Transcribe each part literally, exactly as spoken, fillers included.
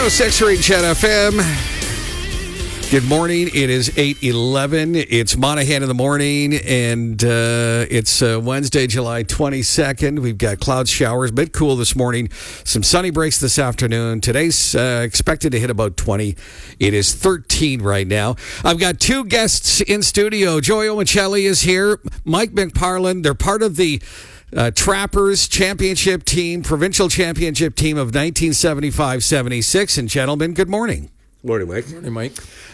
oh six Reach Chat F M. Good morning. It is eight eleven. It's Monahan in the morning, and uh, it's uh, Wednesday, July twenty-second. We've got cloud showers, a bit cool this morning. Some sunny breaks this afternoon. Today's uh, expected to hit about twenty. It is thirteen right now. I've got two guests in studio. Joey Omicelli is here. Mike McParland. They're part of the Uh, Trappers championship team, provincial championship team of nineteen seventy-five seventy-six. And gentlemen, good morning. Morning, Mike. Morning, Mike.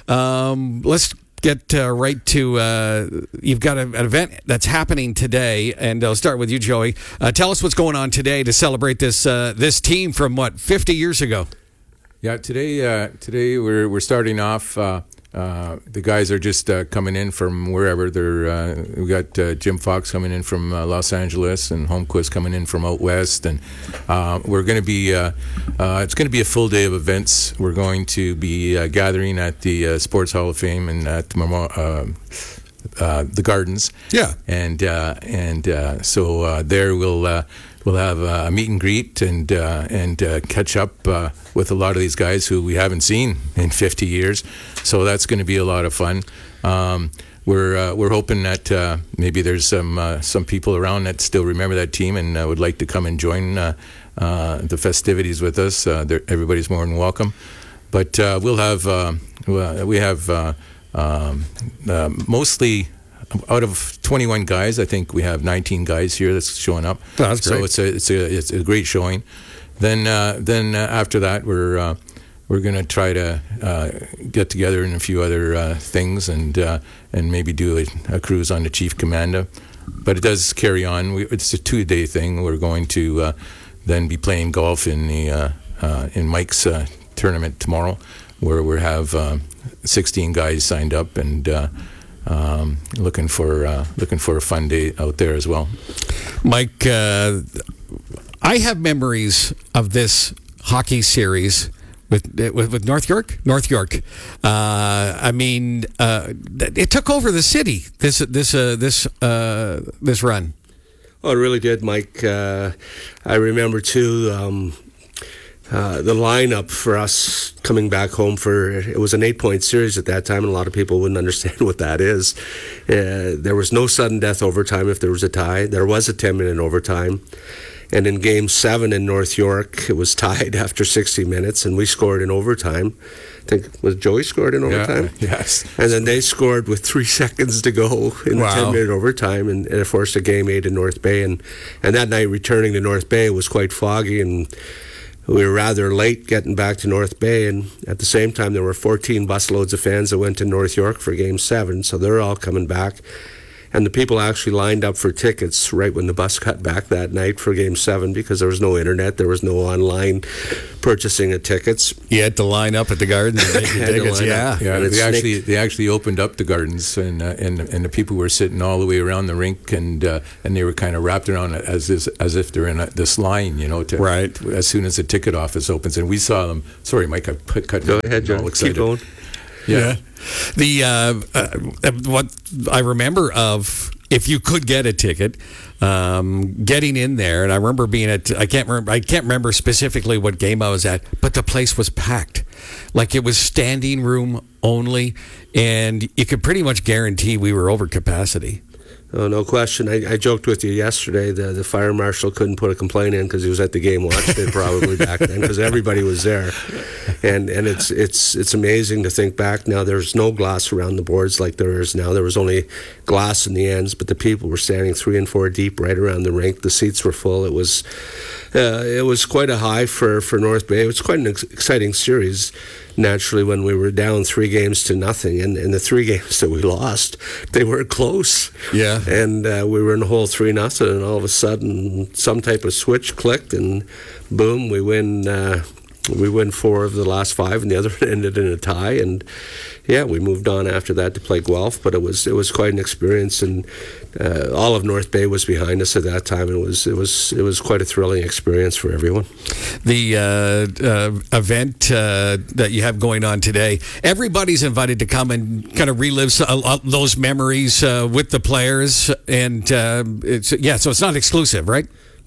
Um, let's get uh, right to, uh, you've got a, an event that's happening today, and I'll start with you, Joey. Uh, tell us what's going on today to celebrate this uh, this team from, what, fifty years ago? Yeah, today uh, today we're we're starting off. Uh, uh, the guys are just uh, coming in from wherever. They're uh, we got uh, Jim Fox coming in from uh, Los Angeles and Holmquist coming in from out west, and uh, we're going to be. Uh, uh, it's going to be a full day of events. We're going to be uh, gathering at the uh, Sports Hall of Fame and at the uh, uh, the Gardens. Yeah, and uh, and uh, so uh, there we'll. Uh, We'll have a meet and greet and uh, and uh, catch up uh, with a lot of these guys who we haven't seen in fifty years. So that's going to be a lot of fun. Um, we're uh, we're hoping that uh, maybe there's some uh, some people around that still remember that team and uh, would like to come and join uh, uh, the festivities with us. Uh, everybody's more than welcome. But uh, we'll have uh, we have uh, um, uh, mostly. Out of twenty-one guys, I think we have nineteen guys here that's showing up. Oh, that's great. So it's a it's a it's a great showing. Then uh, then uh, after that, we're uh, we're going to try to uh, get together in a few other uh, things and uh, and maybe do a, a cruise on the Chief Commando. But it does carry on. We, it's a two-day thing. We're going to uh, then be playing golf in the uh, uh, in Mike's uh, tournament tomorrow, where we have uh, sixteen guys signed up and. Uh, Um, looking for uh, looking for a fun day out there as well. Mike, uh, I have memories of this hockey series with with, with North York. North York. Uh, I mean, uh, it took over the city. This this uh, this uh, this run. Oh, it really did, Mike. Uh, I remember too. Um, Uh, the lineup for us coming back home for it was an eight-point series at that time, and a lot of people wouldn't understand what that is. Uh, there was no sudden death overtime if there was a tie. There was a ten-minute overtime, and in Game Seven in North York, it was tied after sixty minutes, and we scored in overtime. I think was Joey scored in overtime. Yeah, yes, and then they scored with three seconds to go in wow. the ten-minute overtime, and, and it forced a game eight in North Bay. And and that night, returning to North Bay was quite foggy and. We were rather late getting back to North Bay, and at the same time, there were fourteen busloads of fans that went to North York for Game seven, so they're all coming back. And the people actually lined up for tickets right when the bus got back that night for Game seven because there was no internet, there was no online purchasing of tickets. You had to line up at the Gardens and get your tickets, yeah. Yeah, And they it's actually snake- they actually opened up the Gardens, and uh, and and the people were sitting all the way around the rink, and uh, and they were kind of wrapped around it as is, as if they're in a, this line, you know, to, right. to, as soon as the ticket office opens, and we saw them. Sorry, Mike, I put cut. Go ahead, John. All excited. Keep going. Yeah. yeah. The uh, uh, what I remember of. If you could get a ticket, um, getting in there, and I remember being at, I can't remember, I can't remember specifically what game I was at, but the place was packed. Like it was standing room only, and you could pretty much guarantee we were over capacity. Oh, no question. I, I joked with you yesterday. The the fire marshal couldn't put a complaint in because he was at the game watching it probably back then because everybody was there, and and it's it's it's amazing to think back now. There's no glass around the boards like there is now. There was only glass in the ends, but the people were standing three and four deep right around the rink. The seats were full. It was uh, it was quite a high for, for North Bay. It was quite an ex- exciting series. Naturally, when we were down three games to nothing, and, and the three games that we lost, they were close. Yeah. And uh, we were in the hole three nothing, and all of a sudden, some type of switch clicked, and boom, we win. Uh, we win four of the last five, and the other ended in a tie. And yeah, we moved on after that to play Guelph, but it was it was quite an experience, and uh, all of North Bay was behind us at that time. And it was it was it was quite a thrilling experience for everyone. The uh, uh, event uh, that you have going on today, everybody's invited to come and kind of relive uh, those memories uh, with the players, and uh, it's yeah, so it's not exclusive, right?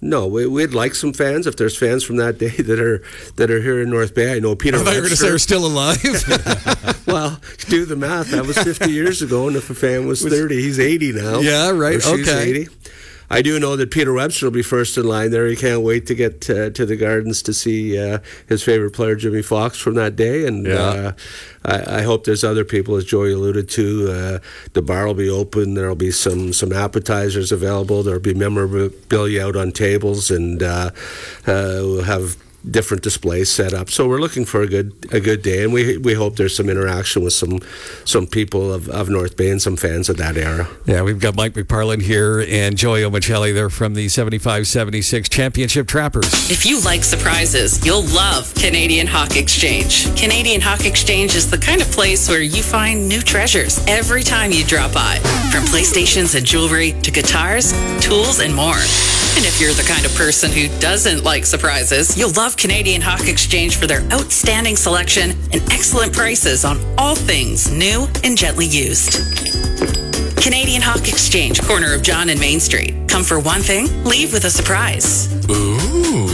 no. We, we'd like some fans. If there's fans from that day that are that are here in North Bay, I know Peter. I thought you were going to say are still alive. Well, do the math. That was fifty years ago, and if a fan was thirty, he's eighty now. Yeah, right. Or she's okay. eighty. I do know that Peter Webster will be first in line there. He can't wait to get uh, to the Gardens to see uh, his favorite player, Jimmy Fox, from that day. And yeah. uh, I, I hope there's other people, as Joey alluded to. Uh, the bar will be open. There will be some, some appetizers available. There will be memorabilia out on tables, and uh, uh, we'll have different displays set up. So we're looking for a good a good day, and we we hope there's some interaction with some some people of, of North Bay and some fans of that era. Yeah, we've got Mike McParland here and Joey Omicelli. They're from the seventy-five seventy-six Championship Trappers. If you like surprises, you'll love Canadian Hawk Exchange. Canadian Hawk Exchange is the kind of place where you find new treasures every time you drop by. From PlayStations and jewelry to guitars, tools, and more. And if you're the kind of person who doesn't like surprises, you'll love Canadian Hawk Exchange for their outstanding selection and excellent prices on all things new and gently used. Canadian Hawk Exchange, corner of John and Main Street. Come for one thing, leave with a surprise. Ooh.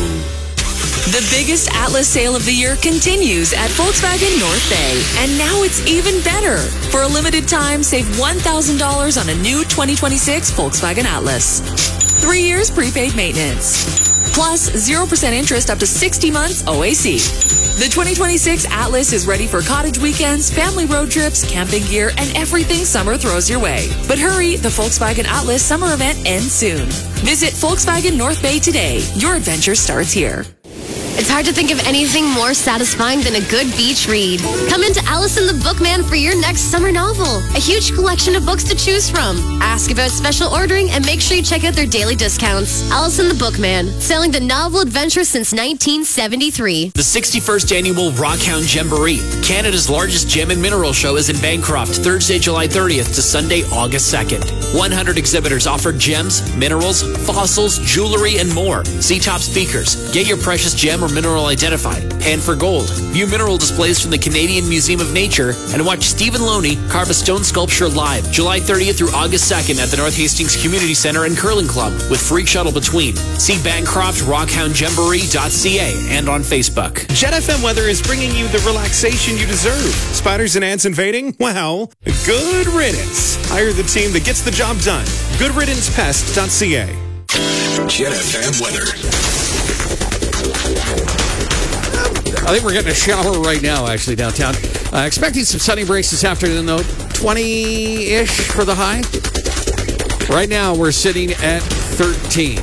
The biggest Atlas sale of the year continues at Volkswagen North Bay. And now it's even better. For a limited time, save one thousand dollars on a new twenty twenty-six Volkswagen Atlas. Three years prepaid maintenance. Plus zero percent interest up to sixty months O A C. The twenty twenty-six Atlas is ready for cottage weekends, family road trips, camping gear, and everything summer throws your way. But hurry, the Volkswagen Atlas summer event ends soon. Visit Volkswagen North Bay today. Your adventure starts here. It's hard to think of anything more satisfying than a good beach read. Come into Allison the Bookman for your next summer novel. A huge collection of books to choose from. Ask about special ordering and make sure you check out their daily discounts. Allison the Bookman, selling the novel adventure since nineteen seventy-three. The sixty-first Annual Rockhound Jamboree, Canada's largest gem and mineral show, is in Bancroft, Thursday, July thirtieth to Sunday, August second. one hundred exhibitors offer gems, minerals, fossils, jewelry, and more. See top speakers. Get your precious gem or mineral identified. Pan for gold. View mineral displays from the Canadian Museum of Nature and watch Stephen Loney carve a stone sculpture live July thirtieth through August second at the North Hastings Community Centre and Curling Club with free shuttle between. See Bancroft Rockhound Jamboree dot c a and on Facebook. Jet F M weather is bringing you the relaxation you deserve. Spiders and ants invading? Well, good riddance. Hire the team that gets the job done. good riddance pest dot c a. Jet F M weather. I think we're getting a shower right now, actually, downtown. Uh, expecting some sunny breaks this afternoon, though. twenty-ish for the high. Right now, we're sitting at thirteen.